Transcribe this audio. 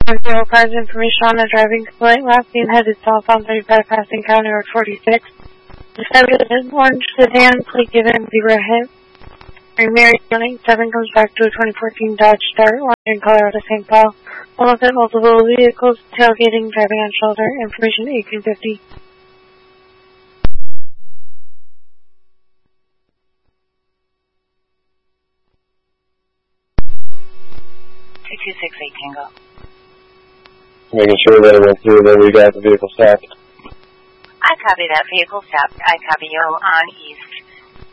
Zero cars information on a driving complaint last seen headed south on 35 passing County Road 46. Discovered an orange sedan, plate given 0 hit. Mary 187 comes back to a 2014 Dodge Dart, orange in color out of St. Paul. One of them multiple vehicles, tailgating, driving on shoulder, information 1850. 2268 Tango. Making sure that it went through, that we got the vehicle stopped. I copy that. Vehicle stopped. I copy you on East